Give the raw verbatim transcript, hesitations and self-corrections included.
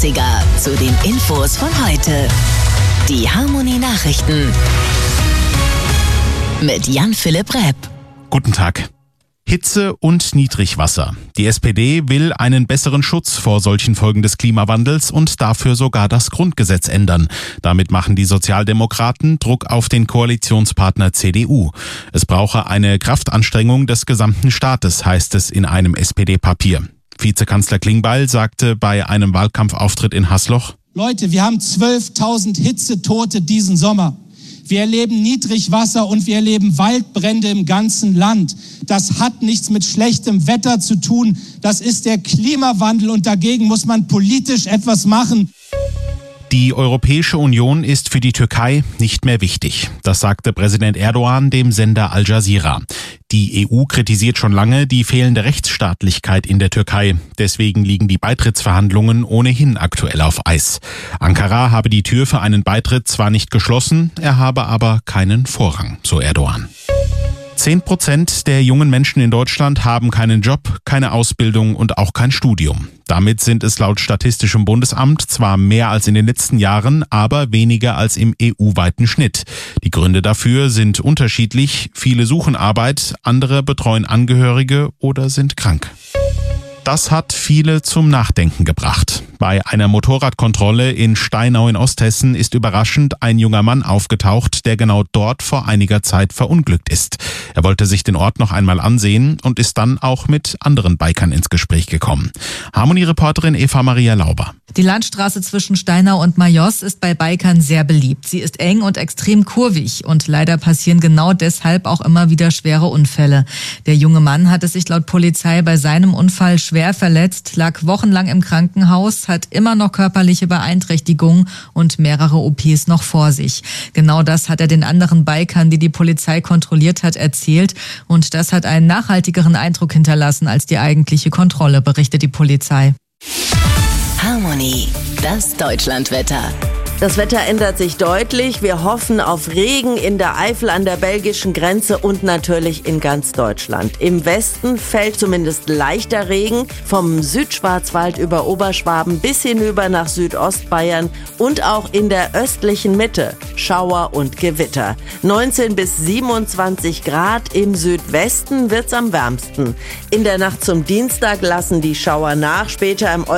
dreißiger zu den Infos von heute. Die Harmony Nachrichten mit Jan-Philipp Repp. Guten Tag. Hitze und Niedrigwasser. Die S P D will einen besseren Schutz vor solchen Folgen des Klimawandels und dafür sogar das Grundgesetz ändern. Damit machen die Sozialdemokraten Druck auf den Koalitionspartner C D U. Es brauche eine Kraftanstrengung des gesamten Staates, heißt es in einem S P D-Papier. Vizekanzler Klingbeil sagte bei einem Wahlkampfauftritt in Hasloch: Leute, wir haben zwölftausend Hitzetote diesen Sommer. Wir erleben Niedrigwasser und wir erleben Waldbrände im ganzen Land. Das hat nichts mit schlechtem Wetter zu tun. Das ist der Klimawandel und dagegen muss man politisch etwas machen. Die Europäische Union ist für die Türkei nicht mehr wichtig. Das sagte Präsident Erdogan dem Sender Al Jazeera. Die E U kritisiert schon lange die fehlende Rechtsstaatlichkeit in der Türkei. Deswegen liegen die Beitrittsverhandlungen ohnehin aktuell auf Eis. Ankara habe die Tür für einen Beitritt zwar nicht geschlossen, er habe aber keinen Vorrang, so Erdogan. Zehn Prozent der jungen Menschen in Deutschland haben keinen Job, keine Ausbildung und auch kein Studium. Damit sind es laut Statistischem Bundesamt zwar mehr als in den letzten Jahren, aber weniger als im E U-weiten Schnitt. Die Gründe dafür sind unterschiedlich. Viele suchen Arbeit, andere betreuen Angehörige oder sind krank. Das hat viele zum Nachdenken gebracht. Bei einer Motorradkontrolle in Steinau in Osthessen ist überraschend ein junger Mann aufgetaucht, der genau dort vor einiger Zeit verunglückt ist. Er wollte sich den Ort noch einmal ansehen und ist dann auch mit anderen Bikern ins Gespräch gekommen. Harmony-Reporterin Eva Maria Lauber. Die Landstraße zwischen Steinau und Majos ist bei Bikern sehr beliebt. Sie ist eng und extrem kurvig und leider passieren genau deshalb auch immer wieder schwere Unfälle. Der junge Mann hatte sich laut Polizei bei seinem Unfall schwer verletzt, lag wochenlang im Krankenhaus, hat immer noch körperliche Beeinträchtigungen und mehrere O Ps noch vor sich. Genau das hat er den anderen Bikern, die die Polizei kontrolliert hat, erzählt. Und das hat einen nachhaltigeren Eindruck hinterlassen als die eigentliche Kontrolle, berichtet die Polizei. Harmony, das Deutschlandwetter. Das Wetter ändert sich deutlich. Wir hoffen auf Regen in der Eifel an der belgischen Grenze und natürlich in ganz Deutschland. Im Westen fällt zumindest leichter Regen, vom Südschwarzwald über Oberschwaben bis hinüber nach Südostbayern und auch in der östlichen Mitte Schauer und Gewitter. neunzehn bis siebenundzwanzig Grad, im Südwesten wird's am wärmsten. In der Nacht zum Dienstag lassen die Schauer nach, später im